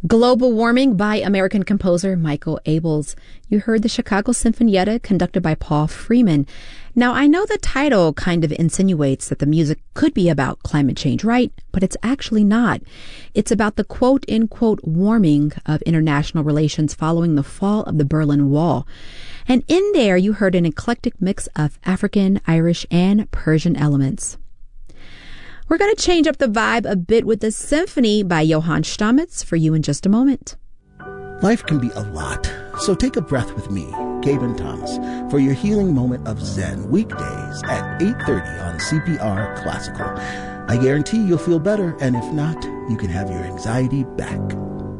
Global Warming by American composer Michael Abels. You heard the Chicago Sinfonietta conducted by Paul Freeman. Now, I know the title kind of insinuates that the music could be about climate change, right? But it's actually not. It's about the quote-unquote warming of international relations following the fall of the Berlin Wall. And in there, you heard an eclectic mix of African, Irish, and Persian elements. We're going to change up the vibe a bit with the Symphony by Johann Stamitz for you in just a moment. Life can be a lot, so take a breath with me, Gaben Thomas, for your healing moment of Zen, weekdays at 8:30 on CPR Classical. I guarantee you'll feel better, and if not, you can have your anxiety back.